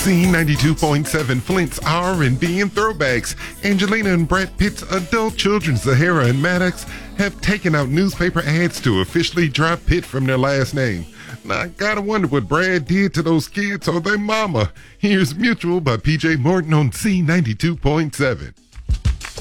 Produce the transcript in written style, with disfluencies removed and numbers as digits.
Z92.7 Flint's R&B and throwbacks. Angelina and Brad Pitt's adult children, Zahara and Maddox, have taken out newspaper ads to officially drop Pitt from their last name. Now, I gotta wonder what Brad did to those kids or their mama. Here's Mutual by PJ Morton on Z92.7.